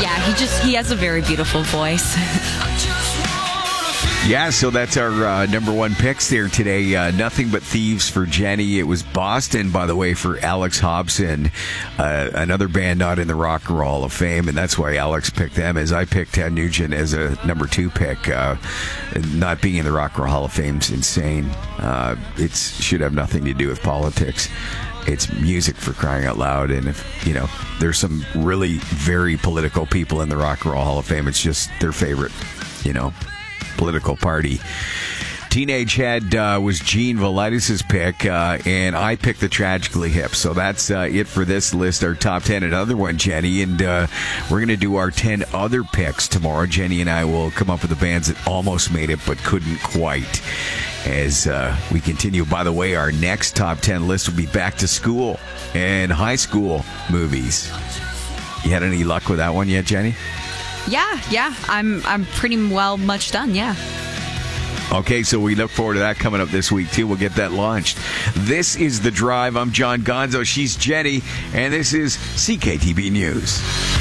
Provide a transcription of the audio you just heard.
Yeah, he has a very beautiful voice. Yeah, so that's our number one picks there today. Nothing But Thieves for Jenny. It was Boston, by the way, for Alex Hobson, another band not in the Rock and Roll Hall of Fame, and that's why Alex picked them, as I picked Ted Nugent as a number 2 pick. Not being in the Rock and Roll Hall of Fame is insane. It should have nothing to do with politics. It's music, for crying out loud. And if there's some really very political people in the Rock and Roll Hall of Fame, it's just their favorite, political party. Teenage Head was Gene Valitis' pick, and I picked the Tragically Hip. So that's it for this list, our top 10. Another one, Jenny, and we're going to do our 10 other picks tomorrow. Jenny and I will come up with the bands that almost made it but couldn't quite. As we continue, by the way, our next top 10 list will be back to school and high school movies. You had any luck with that one yet, Jenny? Yeah. I'm pretty much done, yeah. Okay, so we look forward to that coming up this week, too. We'll get that launched. This is The Drive. I'm John Gonzo. She's Jenny. And this is CKTB News.